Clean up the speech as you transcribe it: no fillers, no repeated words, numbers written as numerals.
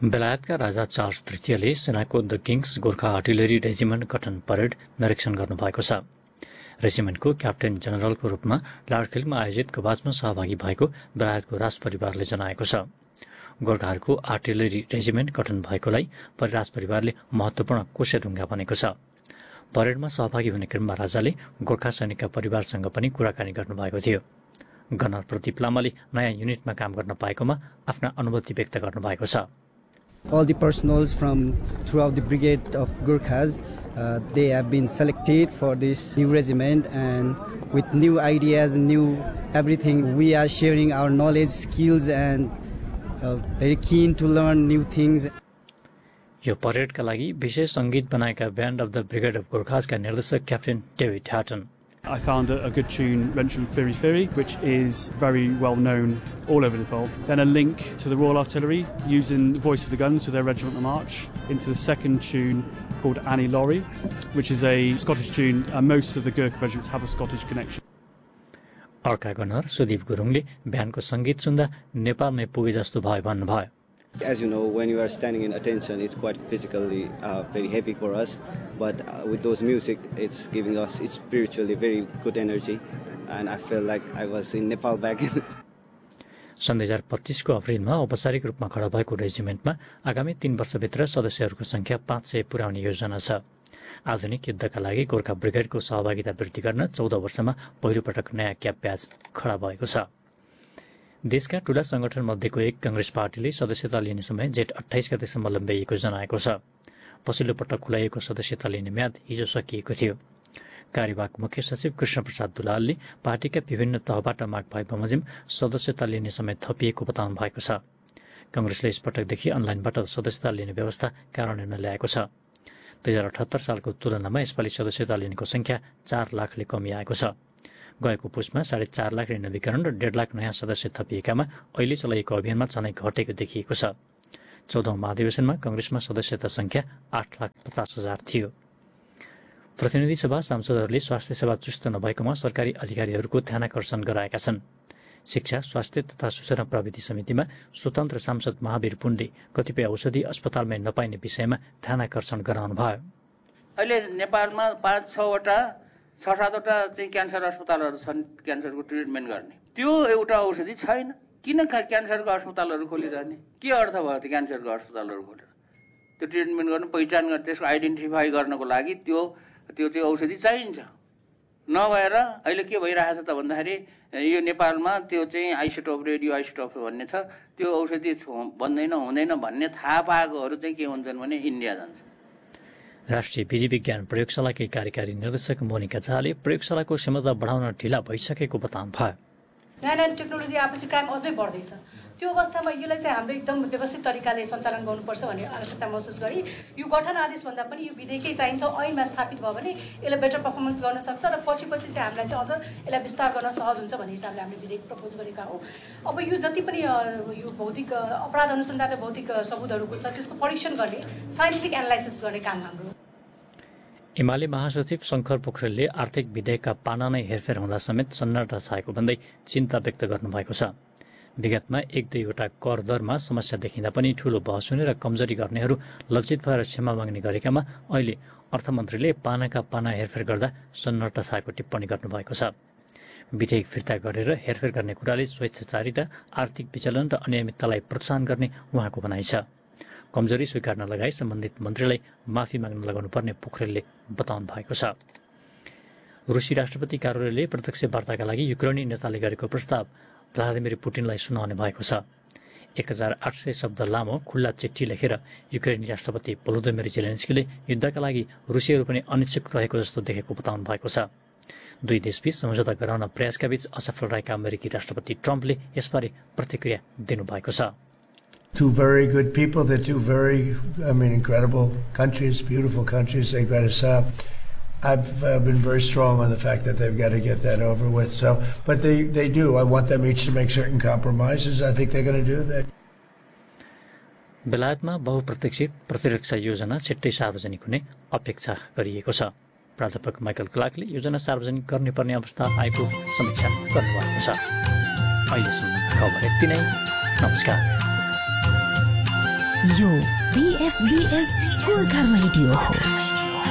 बेलायतका राजा चार्ल्स तृतीयले सेनाको the Kings Gorkha artillery regiment गठन परेड निरीक्षण गर्नुभएको छ। रेजिमेन्टको क्याप्टेन जनरलको रूपमा लार्डखिलमा आयोजित कवाजमा सहभागी भएको बेलायतको राजपरिवारले जनाएको छ। गोर्खाहरूको आर्टिलरी रेजिमेन्ट गठन भएकोलाई राज परिवारले महत्वपूर्ण कोसेढुङ्गा बनेको छ। परेडमा सहभागी हुने क्रममा राजाले गोर्खा सैनिकका परिवारसँग पनि कुराकानी गर्नुभएको थियो। गनर प्रदीप लामाले नयाँ युनिटमा काम गर्न पाएकोमा आफ्ना अनुभूति व्यक्त गर्नुभएको छ। All the personals from throughout the brigade of Gurkhas, they have been selected for this new regiment, and with new ideas, new everything, we are sharing our knowledge, skills, and very keen to learn new things. यो परेडका लागि विशेष सङ्गीत बनाएका band of the brigade of गोर्खासका निर्देशक captain David ह्याटन। I found a good tune, Wrench from Firi Firi, which is very well known all over Nepal. Then a link to the Royal Artillery using the voice of the guns to their regiment march into the second tune called Annie Laurie, which is a Scottish tune, and most of the Gurkha regiments have a Scottish connection. अर्का gunner Sudeep गुरुङले ब्यान्डको सङ्गीत सुन्दा नेपालमै पुगे जस्तो भयो भन्नुभयो। As you know, when you are standing in attention, it's quite physically very heavy for us. But with those music, it's giving us spiritually very good energy. And I feel like I was in Nepal back in. सन् 2025 को अप्रिलमा औपचारिक रूपमा खडा भएको रेजिमेन्टमा आगामी 3 वर्षभित्र सदस्यहरूको संख्या 500 पुर्याउने योजना छ। आधुनिक युद्धका लागि गोर्खा ब्रिगेडको सहभागिता वृद्धि गर्न 14 वर्षमा पहिलोपटक नयाँ क्याप ब्याज खडा भएको छ। देशका ठूला संगठन मध्येको एक कांग्रेस पार्टीले सदस्यता लिने समय जेठ 28 गतेसम्म लम्ब्याइएको जनाएको छ। पछिल्लो पटक खुलाइएको सदस्यता लिने म्याद हिजो सकिएको थियो। कार्यवाहक मुख्य सचिव कृष्ण प्रसाद दुलालले पार्टीका विभिन्न तहबाट माग भए बमोजिम सदस्यता लिने समय थपिएको बताउनु भएको छ। कांग्रेसले यसपटकदेखि अनलाइनबाट सदस्यता लिने व्यवस्था कार्यान्वयनमा ल्याएको छ। 2078 सालको तुलनामा यसपालि सदस्यता लिनेको संख्या 4 लाखले कमी आएको छ। गएको पुसमा 4.5 लाख रिनवीकरण र 1.5 लाख नयाँ सदस्य थपिएकामा अहिले चलाइएको अभियानमा चाँडै घटेको देखिएको छ। 14औं महाधिवेशनमा कांग्रेसमा सदस्यता संख्या 8,50,000 थियो। प्रतिनिधि सभा सांसदहरूले स्वास्थ्य सेवा चुस्त नभएकोमा सरकारी अधिकारीहरूको ध्यानाकर्षण गराएका छन्। शिक्षा, स्वास्थ्य तथा सूचना प्रविधि समितिमा स्वतन्त्र सांसद महावीर पुनले कतिपय औषधि अस्पतालमै नपाइने विषयमा ध्यानाकर्षण गराउनु भयो। अहिले नेपालमा 5-6वटा 6-7वटा चाहिँ क्यान्सर अस्पतालहरू छन् क्यान्सरको ट्रिटमेन्ट गर्ने। त्यो एउटा औषधि छैन। किन क्यान्सरको अस्पतालहरू खोलिरहने? के अर्थ भयो त्यो क्यान्सरको अस्पतालहरू खोलेर? त्यो ट्रिटमेन्ट गर्न, पहिचान गर्न, त्यसको आइडेन्टिफाई गर्नको लागि त्यो औषधि चाहिन्छ। नभएर अहिले के भइरहेछ त भन्दाखेरि यो नेपालमा त्यो चाहिँ आइसोटोप, रेडियो आइसोटोप भन्ने छ, त्यो औषधि बन्दैन हुँदैन भन्ने थाहा पाएकोहरू चाहिँ के हुन्छन् भने इन्डिया जान्छ। राष्ट्रिय विधि विज्ञान प्रयोगशालाकै कार्यकारी निर्देशक मोनिका झाले प्रयोगशालाको क्षमता बढाउन ढिला भइसकेको बताउनु भयो। नयाँ टेक्नोलोजी आएपछि क्राइम अझै बढ्दैछ। त्यो अवस्थामा यसलाई चाहिँ हामीले एकदम व्यवस्थित तरिकाले सञ्चालन गर्नुपर्छ भन्ने आवश्यकता महसुस गरी यो गठन आदेशभन्दा पनि यो विधेयकै चाहिन्छ। ऐनमा स्थापित भयो भने यसले बेटर पर्फर्मेन्स गर्न सक्छ र पछि चाहिँ हामीलाई चाहिँ अझ यसलाई विस्तार गर्न सहज हुन्छ भन्ने हिसाबले हामीले विधेयक प्रपोज गरेका हौँ। अब यो जति पनि यो भौतिक अपराध अनुसन्धान र भौतिक सबुतहरूको छ त्यसको परीक्षण गर्ने, साइन्टिफिक एनालाइसिस गर्ने काम हाम्रो। एमाले महासचिव शङ्कर पोखरेलले आर्थिक विधेयकका पाना नै हेरफेर हुँदा समेत सन्नाटा छाएको भन्दै चिन्ता व्यक्त गर्नुभएको छ। विगतमा 1-2वटा कर दरमा समस्या देखिँदा पनि ठूलो बहस हुने र कमजोरी गर्नेहरू लज्जित भएर क्षमा माग्ने गरेकामा अहिले अर्थमन्त्रीले पानाका पाना हेरफेर गर्दा सन्नाटा छाएको टिप्पणी गर्नुभएको छ। विधेयक फिर्ता गरेर हेरफेर गर्ने कुराले स्वेच्छाचारिता, आर्थिक विचलन र अनियमिततालाई प्रोत्साहन गर्ने उहाँको भनाइ छ। कमजोरी स्वीकार्न लगाई सम्बन्धित मन्त्रीलाई माफी माग्न लगाउनुपर्ने पोखरेलले बताउनु भएको छ। रुसी राष्ट्रपति कार्यालयले प्रत्यक्ष वार्ताका लागि युक्रेनी नेताले गरेको प्रस्ताव भ्लादिमिर पुटिनलाई सुनाउने भएको छ। 1800 शब्द लामो खुल्ला चिठी लेखेर युक्रेनी राष्ट्रपति भोलोदिमिर जेलेन्स्कीले युद्धका लागि रुसीहरू पनि अनिच्छुक रहेको जस्तो देखेको बताउनु भएको छ। दुई देशबीच सम्झौता गराउन प्रयासका बीच असफल रहेका अमेरिकी राष्ट्रपति ट्रम्पले यसबारे प्रतिक्रिया दिनुभएको छ। Two very good people. They're two very, incredible countries, beautiful countries. They've got to I've been very strong on the fact that they've got to get that over with. So, but they do. I want them each to make certain compromises. I think they're going to do that. बेलायतमा बहुप्रतीक्षित प्रतिरक्षा योजना छिट्टै सार्वजनिक हुने अपेक्षा गरिएको छ। प्राध्यापक माइकल क्लार्कले योजना सार्वजनिक गर्नुपर्ने अवस्था आएको समीक्षा गर्नुभएको छ। अहिलेसम्म खबर यति नै। नमस्कार। यो BFBS गोर्खा रेडियो हो।